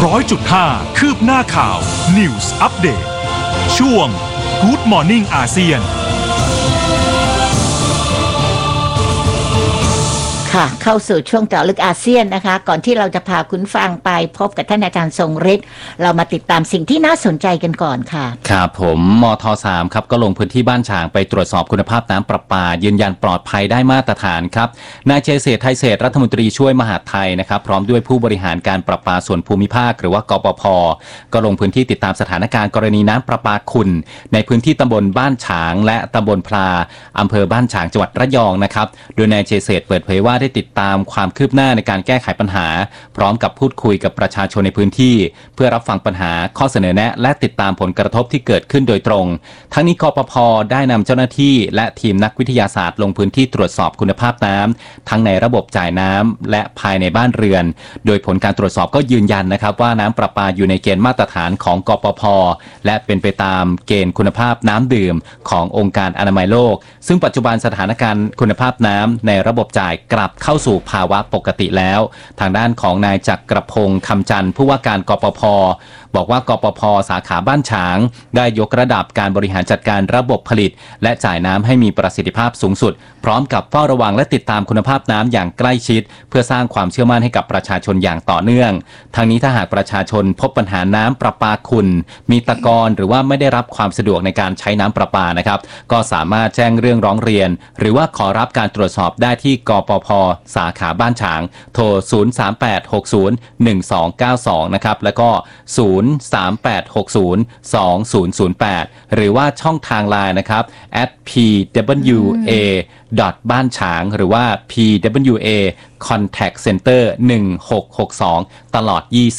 100.5 คืบหน้าข่าว News Update ช่วง Good Morning อาเซียนค่ะเข้าสู่ช่วงเจาะลึกอาเซียนนะคะก่อนที่เราจะพาคุณฟังไปพบกับท่านอาจารย์ทรงฤทธิ์เรามาติดตามสิ่งที่น่าสนใจกันก่อนค่ะครับผมมท3ครับก็ลงพื้นที่บ้านฉางไปตรวจสอบคุณภาพน้ำประปายืนยันปลอดภัยได้มาตรฐานครับนายเจษฎไทยเศรษฐ์รัฐมนตรีช่วยมหาดไทยนะครับพร้อมด้วยผู้บริหารการประปาส่วนภูมิภาคหรือว่ากปภ.ก็ลงพื้นที่ติดตามสถานการณ์กรณีน้ำประปาขุ่นในพื้นที่ตำบลบ้านฉางและตำบลพลาอำเภอบ้านฉางจังหวัดระยองนะครับโดยนายเจษฎเปิดเผยว่าได้ติดตามความคืบหน้าในการแก้ไขปัญหาพร้อมกับพูดคุยกับประชาชนในพื้นที่เพื่อรับฟังปัญหาข้อเสนอแนะและติดตามผลกระทบที่เกิดขึ้นโดยตรงทั้งนี้กปภ.ได้นำเจ้าหน้าที่และทีมนักวิทยาศาสตร์ลงพื้นที่ตรวจสอบคุณภาพน้ำทั้งในระบบจ่ายน้ำและภายในบ้านเรือนโดยผลการตรวจสอบก็ยืนยันนะครับว่าน้ำประปาอยู่ในเกณฑ์มาตรฐานของกปภ.และเป็นไปตามเกณฑ์คุณภาพน้ำดื่มขององค์การอนามัยโลกซึ่งปัจจุบันสถานการณ์คุณภาพน้ำในระบบจ่ายกลับเข้าสู่ภาวะปกติแล้วทางด้านของนายจักรพงศ์คำจันทร์ผู้ว่าการกปภ.บอกว่ากปภ.สาขาบ้านฉางได้ยกระดับการบริหารจัดการระบบผลิตและจ่ายน้ำให้มีประสิทธิภาพสูงสุดพร้อมกับเฝ้าระวังและติดตามคุณภาพน้ำอย่างใกล้ชิดเพื่อสร้างความเชื่อมั่นให้กับประชาชนอย่างต่อเนื่องทั้งนี้ถ้าหากประชาชนพบปัญหาน้ำประปาขุ่นมีตะกอนหรือว่าไม่ได้รับความสะดวกในการใช้น้ำประปานะครับก็สามารถแจ้งเรื่องร้องเรียนหรือว่าขอรับการตรวจสอบได้ที่กปภ.สาขาบ้านฉางโทร 038601292 นะครับแล้วก็ 038602008 หรือว่าช่องทางไลน์นะครับ @pwa บ้านฉางหรือว่า pwa contact center 1662ตลอด